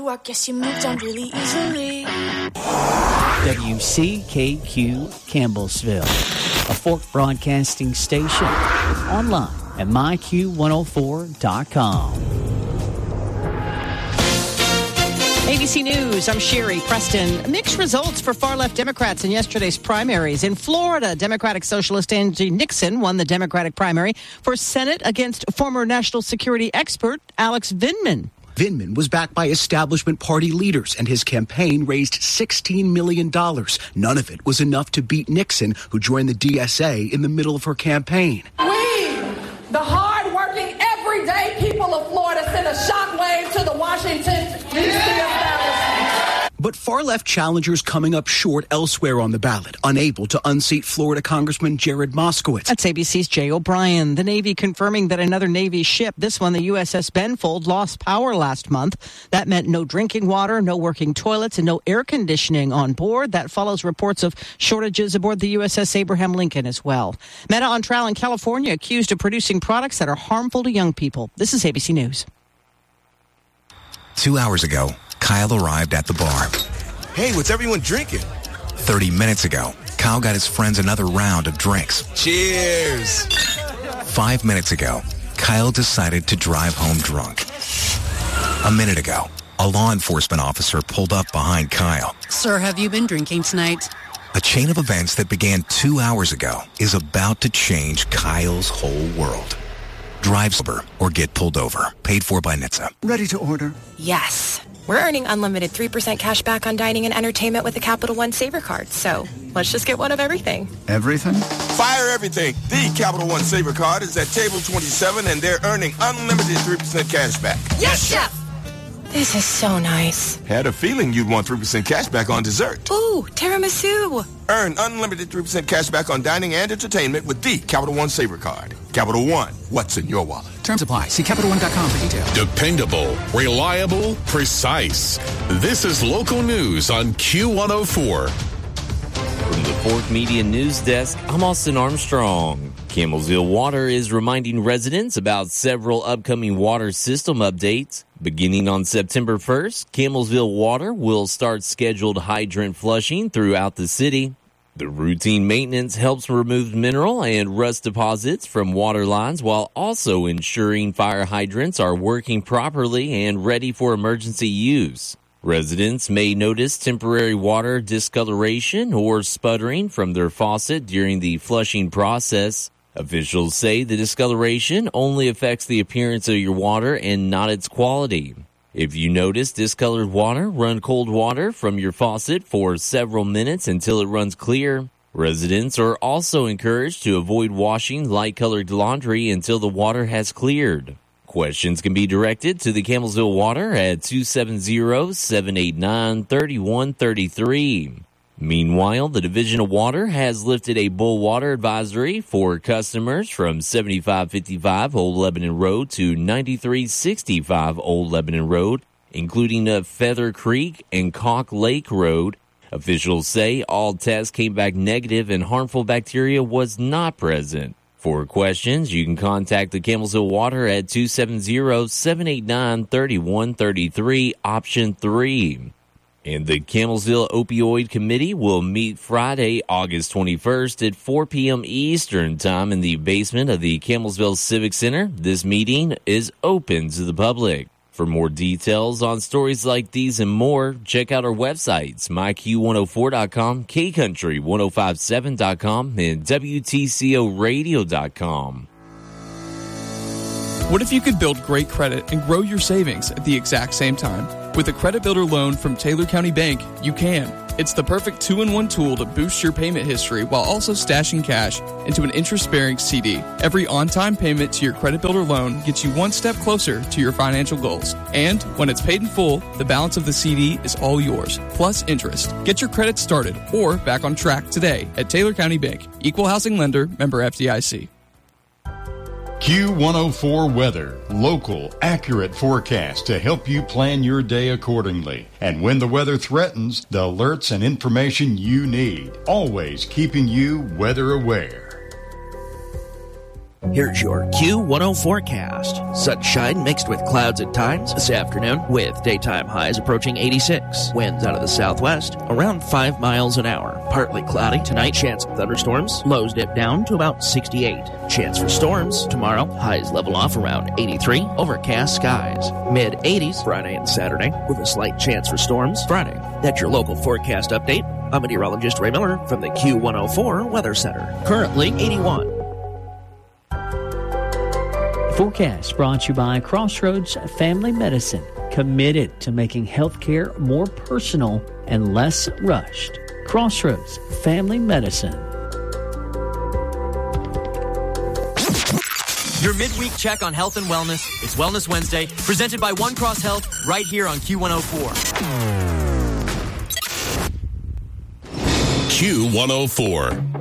you, I guess you moved on really easily. WCKQ Campbellsville, a Fork Broadcasting station. Online at myQ104.com. ABC News, I'm Sherry Preston. Mixed results for far-left Democrats in yesterday's primaries. In Florida, Democratic Socialist Angie Nixon won the Democratic primary for Senate against former national security expert Alex Vindman. Vindman was backed by establishment party leaders, and his campaign raised $16 million. None of it was enough to beat Nixon, who joined the DSA in the middle of her campaign. We, the hard-working, everyday people of Florida, sent a shockwave to the Washington, D.C. establishment. But far-left challengers coming up short elsewhere on the ballot, unable to unseat Florida Congressman Jared Moskowitz. That's ABC's Jay O'Brien. The Navy confirming that another Navy ship, this one the USS Benfold, lost power last month. That meant no drinking water, no working toilets, and no air conditioning on board. That follows reports of shortages aboard the USS Abraham Lincoln as well. Meta on trial in California accused of producing products that are harmful to young people. This is ABC News. 2 hours ago, Kyle arrived at the bar. Hey, what's everyone drinking? 30 minutes ago, Kyle got his friends another round of drinks. Cheers! 5 minutes ago, Kyle decided to drive home drunk. A minute ago, a law enforcement officer pulled up behind Kyle. Sir, have you been drinking tonight? A chain of events that began 2 hours ago is about to change Kyle's whole world. Drive sober or get pulled over. Paid for by NHTSA. Ready to order? Yes. We're earning unlimited 3% cash back on dining and entertainment with a Capital One Saver card. So let's just get one of everything. Everything? Fire everything. The Capital One Saver card is at table 27, and they're earning unlimited 3% cash back. Yes, Chef! This is so nice. Had a feeling you'd want 3% cash back on dessert. Ooh, tiramisu. Earn unlimited 3% cash back on dining and entertainment with the Capital One Saver card. Capital One, what's in your wallet? Terms apply. See CapitalOne.com for details. Dependable, reliable, precise. This is local news on Q104. From the Fork Media News Desk, I'm Austin Armstrong. Campbellsville Water is reminding residents about several upcoming water system updates. Beginning on September 1st, Campbellsville Water will start scheduled hydrant flushing throughout the city. The routine maintenance helps remove mineral and rust deposits from water lines while also ensuring fire hydrants are working properly and ready for emergency use. Residents may notice temporary water discoloration or sputtering from their faucet during the flushing process. Officials say the discoloration only affects the appearance of your water and not its quality. If you notice discolored water, run cold water from your faucet for several minutes until it runs clear. Residents are also encouraged to avoid washing light-colored laundry until the water has cleared. Questions can be directed to the Campbellsville Water at 270-789-3133. Meanwhile, the Division of Water has lifted a boil water advisory for customers from 7555 Old Lebanon Road to 9365 Old Lebanon Road, including Feather Creek and Caulk Lake Road. Officials say all tests came back negative and harmful bacteria was not present. For questions, you can contact the Campbellsville Water at 270-789-3133, option 3. And the Campbellsville Opioid Committee will meet Friday, August 21st at 4 p.m. Eastern Time in the basement of the Campbellsville Civic Center. This meeting is open to the public. For more details on stories like these and more, check out our websites, myQ104.com, KCountry1057.com, and WTCOradio.com. What if you could build great credit and grow your savings at the exact same time? With a Credit Builder loan from Taylor County Bank, you can. It's the perfect 2-in-1 tool to boost your payment history while also stashing cash into an interest-bearing CD. Every on-time payment to your Credit Builder loan gets you one step closer to your financial goals. And when it's paid in full, the balance of the CD is all yours, plus interest. Get your credit started or back on track today at Taylor County Bank. Equal housing lender, member FDIC. Q104 Weather. Local, accurate forecast to help you plan your day accordingly. And when the weather threatens, the alerts and information you need. Always keeping you weather aware. Here's your Q10 forecast. Sunshine mixed with clouds at times this afternoon, with daytime highs approaching 86. Winds out of the southwest around 5 miles an hour. Partly cloudy tonight, chance of thunderstorms. Lows dip down to about 68. Chance for storms tomorrow. Highs level off around 83. Overcast skies. Mid-80s Friday and Saturday, with a slight chance for storms Friday. That's your local forecast update. I'm meteorologist Ray Miller from the Q104 Weather Center. Currently 81. Forecast brought to you by Crossroads Family Medicine, committed to making healthcare more personal and less rushed. Crossroads Family Medicine. Your midweek check on health and wellness is Wellness Wednesday, presented by One Cross Health, right here on Q104. Q104.